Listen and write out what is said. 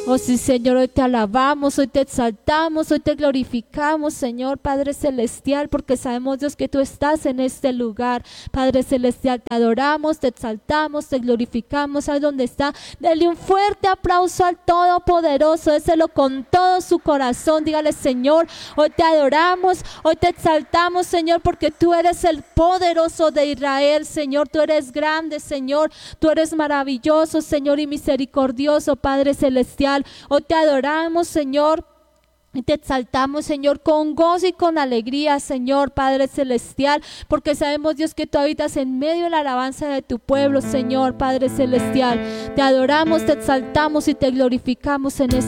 Oh sí, Señor, hoy te alabamos, hoy te exaltamos, hoy te glorificamos, Señor Padre Celestial, porque sabemos, Dios, que tú estás en este lugar. Padre Celestial, te adoramos, te exaltamos, te glorificamos. Ahí donde está, dale un fuerte aplauso al Todopoderoso, déselo con todo su corazón. Dígale: Señor, hoy te adoramos, hoy te exaltamos, Señor, porque tú eres el poderoso de Israel, Señor. Tú eres grande, Señor, tú eres maravilloso, Señor, y misericordioso, Padre Celestial. Hoy te adoramos, Señor, y te exaltamos, Señor, con gozo y con alegría, Señor Padre Celestial, porque sabemos, Dios, que tú habitas en medio de la alabanza de tu pueblo, Señor Padre Celestial. Te adoramos, te exaltamos y te glorificamos en